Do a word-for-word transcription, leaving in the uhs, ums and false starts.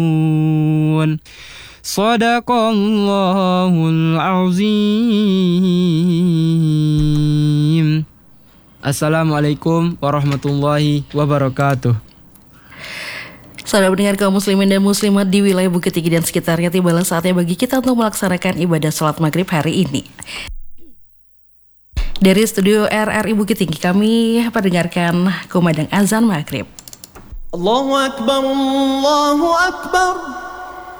Shadaqallahul azim. Assalamualaikum warahmatullahi wabarakatuh. Saudara pendengar kaum muslimin dan muslimat di wilayah Bukit Tinggi dan sekitarnya, tibalah saatnya bagi kita untuk melaksanakan ibadah salat maghrib hari ini. Dari studio R R I Bukit Tinggi kami mendengarkan kumandang azan maghrib. Allahu Akbar, Allahu Akbar.